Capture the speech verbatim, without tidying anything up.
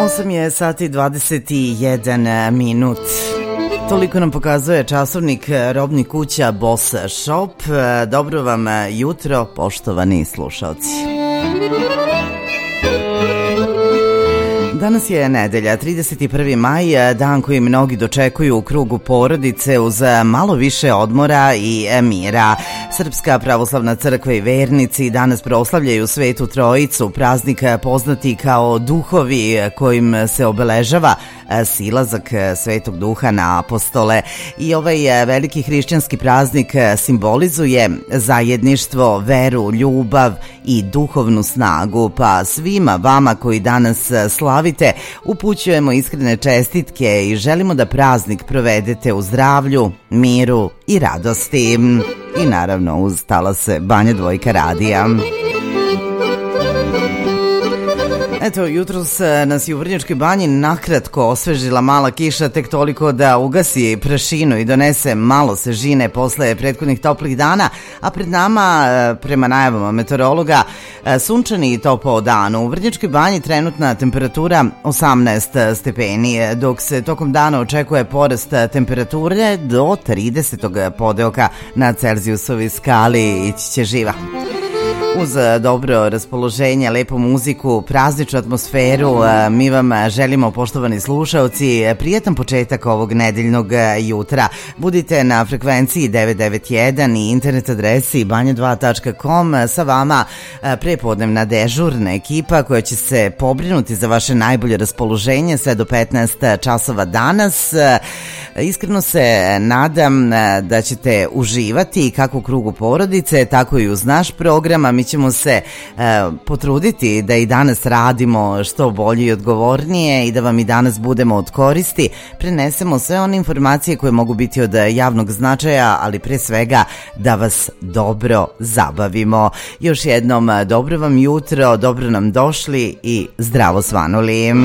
osam je sati dvadeset jedan minut. Toliko nam pokazuje časovnik robnih kuća Boss Shop. Dobro vam jutro, poštovani slušalci. Danas je nedelja, trideset prvi maj, dan koji mnogi dočekuju u krugu porodice uz malo više odmora i mira. Srpska pravoslavna crkva i vernici danas proslavljaju Svetu Trojicu, praznik poznati kao duhovi kojim se obeležava silazak Svetog Duha na apostole. I ovaj veliki hrišćanski praznik simbolizuje zajedništvo, veru, ljubav i duhovnu snagu, pa svima vama koji danas slavite upućujemo iskrene čestitke i želimo da praznik provedete u zdravlju, miru i radosti. I naravno uz talase Banja Dvojka radija. Eto, jutros nas je u Vrnjačkoj banji nakratko osvežila mala kiša, tek toliko da ugasi prašinu i donese malo svežine posle prethodnih toplih dana, a pred nama, prema najavama meteorologa, sunčani i topao dan. U Vrnjačkoj banji trenutna temperatura osamnaest stepeni, dok se tokom dana očekuje porast temperature do tridesetog podeoka na Celzijusovoj skali. Ići će živa. Uz dobro raspoloženje, lepu muziku, prazničnu atmosferu, mi vam želimo, poštovani slušaoci, prijetan početak ovog nedeljnog jutra. Budite na frekvenciji devet devet jedan i internet adresi banja dva tačka com. Sa vama prepodnevna dežurna ekipa koja će se pobrinuti za vaše najbolje raspoloženje sve do petnaest časova danas. Iskreno se nadam da ćete uživati kako u krugu porodice, tako i uz naš program, a mi ćemo se e, potruditi da i danas radimo što bolje i odgovornije i da vam i danas budemo od koristi, prenesemo sve one informacije koje mogu biti od javnog značaja, ali pre svega da vas dobro zabavimo. Još jednom dobro vam jutro, dobro nam došli i zdravo svanuli.